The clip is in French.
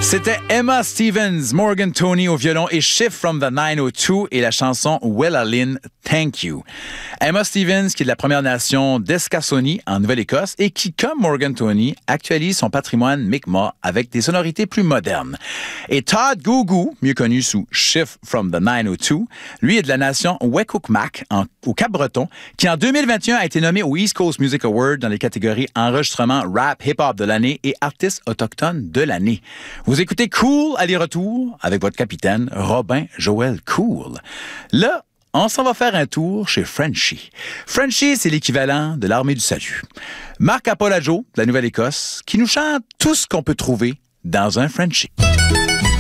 C'était Emma Stevens, Morgan Tony au violon et Shift from the 902 et la chanson Wella Lynn, Thank You. Emma Stevens, qui est de la Première Nation d'Escasoni en Nouvelle-Écosse et qui, comme Morgan Tony, actualise son patrimoine Mi'kmaq avec des sonorités plus modernes. Et Todd Gugu, mieux connu sous Shift from the 902, lui est de la nation Wekukmak au Cap-Breton, qui en 2021 a été nommé au East Coast Music Award dans les catégories enregistrement rap hip-hop de l'année et artiste autochtone de l'année. Vous écoutez Cool aller-retour avec votre capitaine Robin Joël Cool. Là, on s'en va faire un tour chez Frenchie. Frenchie, c'est l'équivalent de l'Armée du Salut. Marc Apolajo, de la Nouvelle-Écosse, qui nous chante tout ce qu'on peut trouver dans un Frenchie.